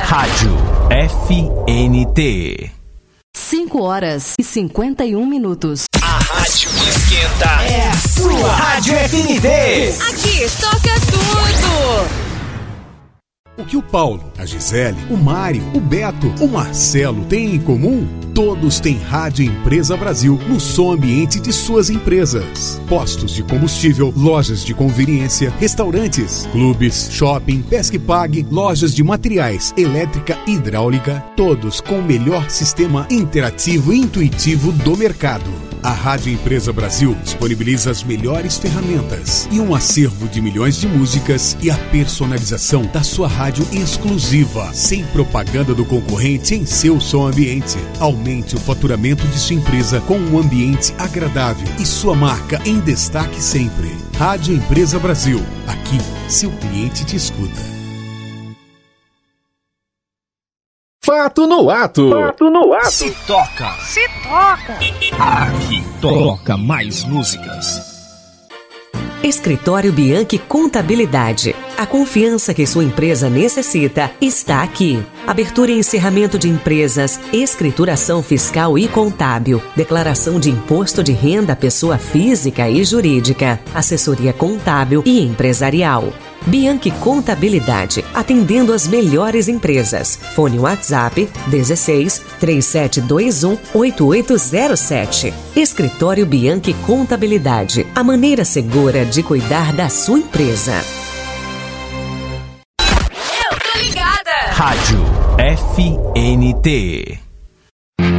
Rádio FNT. 5h51. A rádio que esquenta é a sua Rádio FNT. Aqui toca tudo. O que o Paulo, a Gisele, o Mário, o Beto, o Marcelo têm em comum? Todos têm Rádio Empresa Brasil no som ambiente de suas empresas. Postos de combustível, lojas de conveniência, restaurantes, clubes, shopping, pesca e pague, lojas de materiais, elétrica e hidráulica, todos com o melhor sistema interativo e intuitivo do mercado. A Rádio Empresa Brasil disponibiliza as melhores ferramentas e um acervo de milhões de músicas e a personalização da sua rádio exclusiva, sem propaganda do concorrente em seu som ambiente. Aumente o faturamento de sua empresa com um ambiente agradável e sua marca em destaque sempre. Rádio Empresa Brasil. Aqui, seu cliente te escuta. Fato no ato. Fato no ato. Se toca. Aqui toca mais músicas. Escritório Bianchi Contabilidade. A confiança que sua empresa necessita está aqui. Abertura e encerramento de empresas, escrituração fiscal e contábil, declaração de imposto de renda à pessoa física e jurídica, assessoria contábil e empresarial. Bianchi Contabilidade, atendendo as melhores empresas. Fone WhatsApp 16 3721 8807. Escritório Bianchi Contabilidade, a maneira segura de cuidar da sua empresa. Eu tô ligada. Rádio FNT.